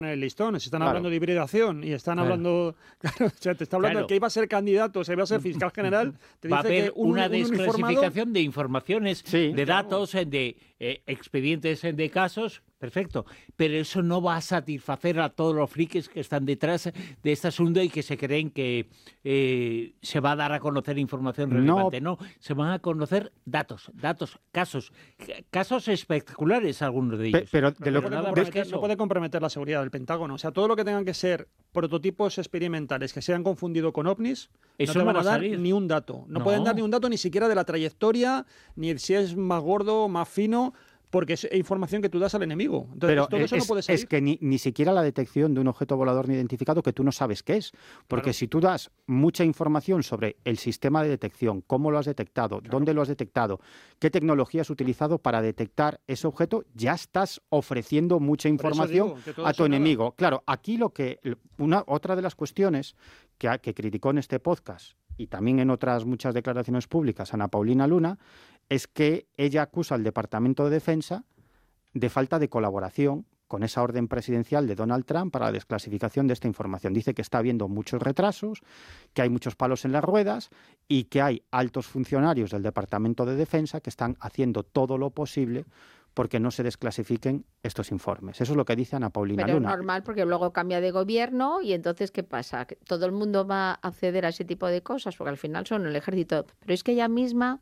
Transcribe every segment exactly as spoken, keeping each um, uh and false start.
el listón, se están Claro. hablando de hibridación y están Claro. hablando, claro, o sea, te está hablando Claro. de que iba a ser candidato, se iba a ser fiscal general, te Va a dice haber que un, una un uniformado... desclasificación de informaciones, Sí. de Claro. datos, eh, de eh, expedientes eh, de casos, perfecto, pero eso no va a satisfacer a todos los frikis que están detrás de este asunto y que se creen que eh, se va a dar a conocer información relevante. No, se van a conocer datos, datos, casos, casos espectaculares algunos de Pe- ellos. pero de Pero lo no, puede nada más comprometer, que eso. no puede comprometer la seguridad del Pentágono. O sea, todo lo que tengan que ser prototipos experimentales que se han confundido con ovnis, Eso no te no van va a a dar salir. ni un dato. No, No. pueden dar ni un dato ni siquiera de la trayectoria, ni si es más gordo, más fino, porque es información que tú das al enemigo. Entonces, Pero todo eso es, no puede salir. es que ni, ni siquiera la detección de un objeto volador no identificado que tú no sabes qué es. Porque Claro. si tú das mucha información sobre el sistema de detección, cómo lo has detectado, dónde lo has detectado, qué tecnología has utilizado para detectar ese objeto, ya estás ofreciendo mucha Por eso información digo que todo a eso tu nada. enemigo. Claro, aquí lo que una otra de las cuestiones que, ha- que criticó en este podcast y también en otras muchas declaraciones públicas Ana Paulina Luna es que ella acusa al Departamento de Defensa de falta de colaboración con esa orden presidencial de Donald Trump para la desclasificación de esta información. Dice que está habiendo muchos retrasos, que hay muchos palos en las ruedas y que hay altos funcionarios del Departamento de Defensa que están haciendo todo lo posible porque no se desclasifiquen estos informes. Eso es lo que dice Ana Paulina Pero es Luna. normal porque luego cambia de gobierno y entonces ¿qué pasa? Que todo el mundo va a acceder a ese tipo de cosas porque al final son el ejército. Pero es que ella misma,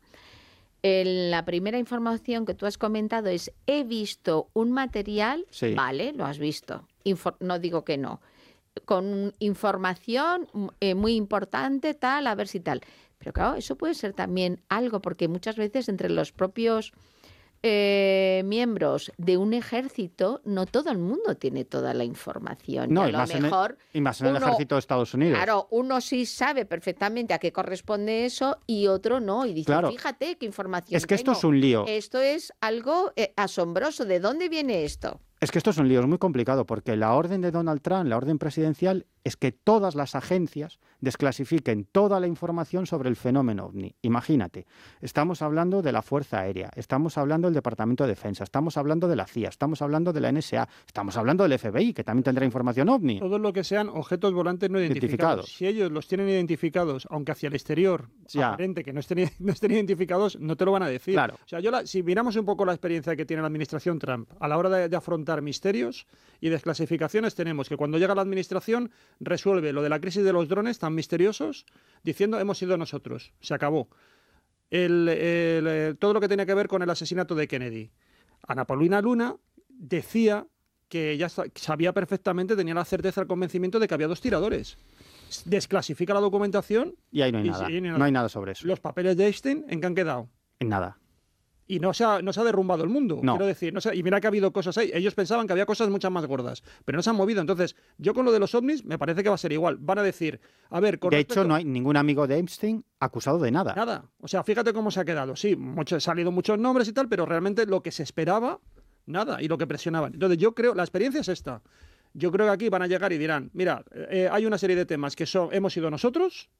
en la primera información que tú has comentado es he visto un material, Sí. vale, lo has visto, Infor- no digo que no, con información eh, muy importante, tal, a ver si tal. Pero claro, eso puede ser también algo, porque muchas veces entre los propios eh, miembros de un ejército, no todo el mundo tiene toda la información. No, y y a más, lo en el, mejor y más en el uno- ejército de Estados Unidos. Claro, uno sí sabe perfectamente a qué corresponde eso y otro no. Y dice, Claro. fíjate qué información Es que esto tengo. es un lío. Esto es algo eh, asombroso. ¿De dónde viene esto? Es que esto es un lío, es muy complicado, porque la orden de Donald Trump, la orden presidencial, es que todas las agencias desclasifiquen toda la información sobre el fenómeno ovni. Imagínate, estamos hablando de la Fuerza Aérea, estamos hablando del Departamento de Defensa, estamos hablando de la C I A, estamos hablando de la N S A, estamos hablando del F B I, que también tendrá información ovni. Todo lo que sean objetos volantes no identificados. Identificados. Si ellos los tienen identificados, aunque hacia el exterior, Ya. aparente que no estén, no estén identificados, no te lo van a decir. Claro. O sea, yo la- si miramos un poco la experiencia que tiene la administración Trump a la hora de, de afrontar misterios y desclasificaciones, tenemos que cuando llega la administración resuelve lo de la crisis de los drones tan misteriosos, diciendo hemos sido nosotros, se acabó. El- el, eh, todo lo que tenía que ver con el asesinato de Kennedy. Ana Paulina Luna decía que ella sa- sabía perfectamente, tenía la certeza, el convencimiento de que había dos tiradores. S- Desclasifica la documentación, Y ahí no hay Y nada, sí, ni nada. no hay nada sobre eso, los papeles de Einstein, ¿en qué han quedado? en nada. Y no se ha, no se ha derrumbado el mundo, No. quiero decir. No se- y mira que ha habido cosas ahí. Ellos pensaban que había cosas muchas más gordas, pero no se han movido. Entonces, yo con lo de los ovnis me parece que va a ser igual. Van a decir, a ver, con De respecto- hecho, no hay ningún amigo de Epstein acusado de nada. Nada. O sea, fíjate cómo se ha quedado. Sí, mucho, han salido muchos nombres y tal, pero realmente lo que se esperaba, nada. Y lo que presionaban. Entonces, yo creo, la experiencia es esta. Yo creo que aquí van a llegar y dirán, mira, eh, hay una serie de temas que son, hemos sido nosotros,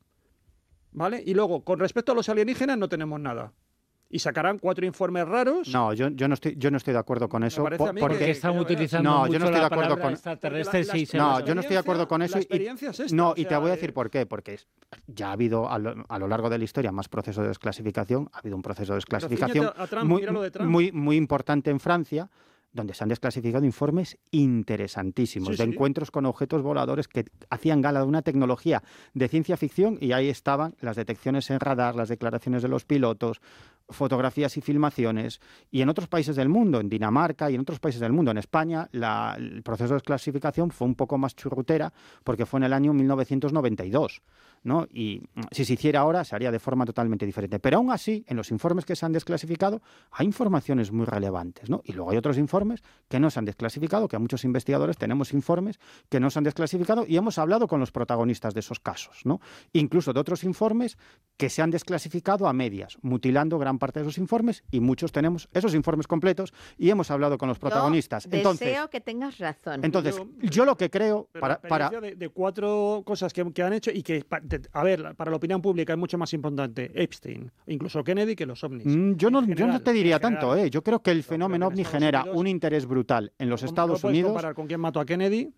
¿vale? Y luego, con respecto a los alienígenas, no tenemos nada. Y sacarán cuatro informes raros. No, yo, yo no estoy, yo no estoy de acuerdo con eso. parece po- a mí porque que- Porque están que- utilizando No, mucho yo no estoy de la acuerdo palabra con- extraterrestre, La- sí, la- se No, les- yo no estoy de acuerdo con eso. La y- experiencia es esta, No, o y te sea, voy a eh, decir por qué. Porque es- ya ha habido, a lo, a lo largo de la historia, más procesos de desclasificación. Ha habido un proceso de desclasificación ciñete a Trump, muy, mira lo de Trump. muy, muy importante en Francia, donde se han desclasificado informes interesantísimos Sí, de sí. encuentros con objetos voladores que hacían gala de una tecnología de ciencia ficción, y ahí estaban las detecciones en radar, las declaraciones de los pilotos, fotografías y filmaciones, y en otros países del mundo, en Dinamarca y en otros países del mundo. En España la- el proceso de desclasificación fue un poco más churrutera porque fue en el año mil novecientos noventa y dos, ¿no? Y mm, si se hiciera ahora se haría de forma totalmente diferente. Pero aún así, en los informes que se han desclasificado hay informaciones muy relevantes, ¿no? Y luego hay otros informes que no se han desclasificado, que a muchos investigadores tenemos informes que no se han desclasificado y hemos hablado con los protagonistas de esos casos, ¿no? Incluso de otros informes que se han desclasificado a medias, mutilando gran parte de esos informes, y muchos tenemos esos informes completos y hemos hablado con los protagonistas. Yo Entonces, deseo que tengas razón. entonces Yo- yo lo que creo Pero para, la para experiencia de, de cuatro cosas que, que han hecho y que, pa- de- a ver, para la opinión pública es mucho más importante Epstein, incluso Kennedy, que los ovnis. Mm, Yo no, En yo no general, te diría en general. tanto, ¿eh? Yo creo que el Yo creo fenómeno que en ovni Estados genera Unidos- un interés brutal en los ¿Cómo- Estados no puedes Unidos. comparar con quién mató a Kennedy